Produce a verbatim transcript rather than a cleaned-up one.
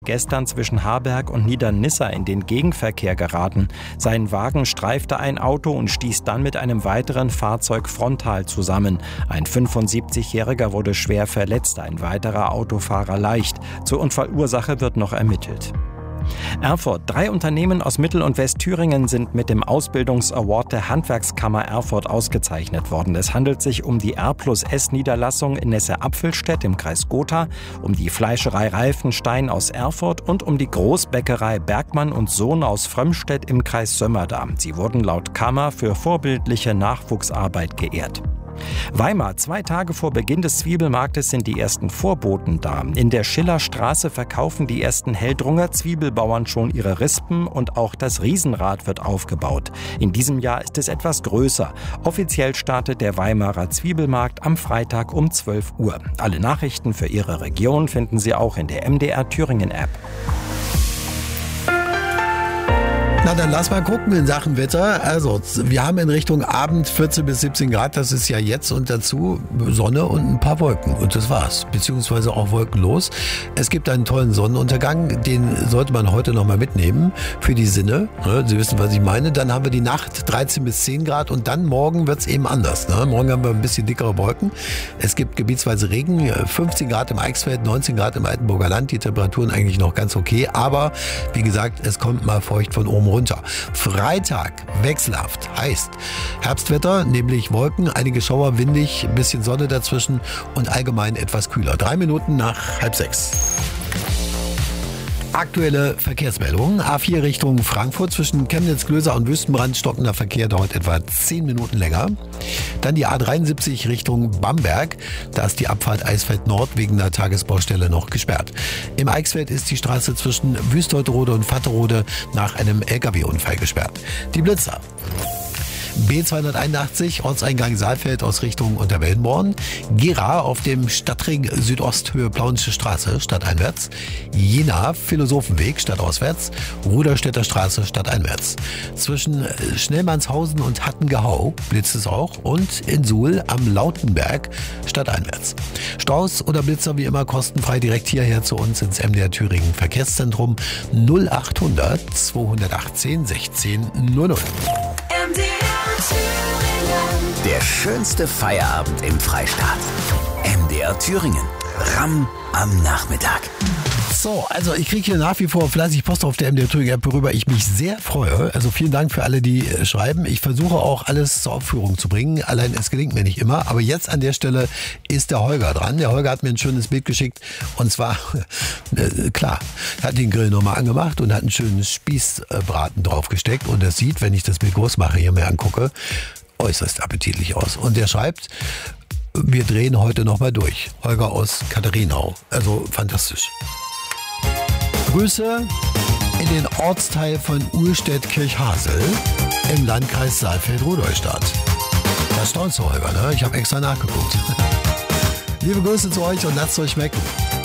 gestern zwischen Harberg und Niedernissa in den Gegenverkehr geraten. Sein Wagen streifte ein Auto und stieß dann mit einem weiteren Fahrzeug frontal zusammen. Ein fünfundsiebzigjähriger wurde schwer verletzt, ein weiterer Autofahrer leicht. Zur Unfallursache wird noch ermittelt. Erfurt. Drei Unternehmen aus Mittel- und Westthüringen sind mit dem Ausbildungsaward der Handwerkskammer Erfurt ausgezeichnet worden. Es handelt sich um die R plus S Niederlassung in Nesse-Apfelstedt im Kreis Gotha, um die Fleischerei Reifenstein aus Erfurt und um die Großbäckerei Bergmann und Sohn aus Frömmstedt im Kreis Sömmerda. Sie wurden laut Kammer für vorbildliche Nachwuchsarbeit geehrt. Weimar. Zwei Tage vor Beginn des Zwiebelmarktes sind die ersten Vorboten da. In der Schillerstraße verkaufen die ersten Heldrunger Zwiebelbauern schon ihre Rispen und auch das Riesenrad wird aufgebaut. In diesem Jahr ist es etwas größer. Offiziell startet der Weimarer Zwiebelmarkt am Freitag um zwölf Uhr. Alle Nachrichten für Ihre Region finden Sie auch in der M D R Thüringen App. Na, dann lass mal gucken in Sachen Wetter. Also, wir haben in Richtung Abend vierzehn bis siebzehn Grad, das ist ja jetzt, und dazu Sonne und ein paar Wolken. Und das war's. Beziehungsweise auch wolkenlos. Es gibt einen tollen Sonnenuntergang, den sollte man heute nochmal mitnehmen für die Sinne. Sie wissen, was ich meine. Dann haben wir die Nacht dreizehn bis zehn Grad und dann morgen wird's eben anders. Morgen haben wir ein bisschen dickere Wolken. Es gibt gebietsweise Regen, fünfzehn Grad im Eichsfeld, neunzehn Grad im Altenburger Land. Die Temperaturen eigentlich noch ganz okay. Aber, wie gesagt, es kommt mal feucht von oben runter. Freitag wechselhaft, heißt Herbstwetter, nämlich Wolken, einige Schauer, windig, ein bisschen Sonne dazwischen und allgemein etwas kühler. Drei Minuten nach halb sechs. Aktuelle Verkehrsmeldungen. A vier Richtung Frankfurt zwischen Chemnitz, Glöser und Wüstenbrand. Stockender Verkehr dauert etwa zehn Minuten länger. Dann die A dreiundsiebzig Richtung Bamberg. Da ist die Abfahrt Eisfeld Nord wegen der Tagesbaustelle noch gesperrt. Im Eichsfeld ist die Straße zwischen Wüstolterode und Vatterode nach einem L K W-Unfall gesperrt. Die Blitzer. B zweihunderteinundachtzig, Ortseingang Saalfeld aus Richtung Unterwellenborn. Gera auf dem Stadtring Südosthöhe Plauensche Straße, stadteinwärts. Jena, Philosophenweg, stadtauswärts. Ruderstädter Straße, stadteinwärts. Zwischen Schnellmannshausen und Hattengehau blitzt es auch. Und in Suhl am Lautenberg, stadteinwärts. Staus oder Blitzer wie immer kostenfrei direkt hierher zu uns ins M D R Thüringen Verkehrszentrum null achthundert zweihundertachtzehn sechzehn null null. Der schönste Feierabend im Freistaat. M D R Thüringen. Ramm am Nachmittag. So, also ich kriege hier nach wie vor fleißig Post auf der M D R Thüringen App, worüber ich mich sehr freue. Also vielen Dank für alle, die äh, schreiben. Ich versuche auch alles zur Aufführung zu bringen. Allein es gelingt mir nicht immer. Aber jetzt an der Stelle ist der Holger dran. Der Holger hat mir ein schönes Bild geschickt. Und zwar, äh, klar, hat den Grill nochmal angemacht und hat einen schönen Spießbraten draufgesteckt. Und das sieht, wenn ich das Bild groß mache, hier mir angucke, äußerst appetitlich aus. Und der schreibt: Wir drehen heute nochmal durch. Holger aus Katharienau. Also fantastisch. Grüße in den Ortsteil von Uhlstedt-Kirchhasel im Landkreis Saalfeld-Rudolstadt. Das staunst du, Holger, ne? Ich habe extra nachgeguckt. Liebe Grüße zu euch und lasst es euch schmecken.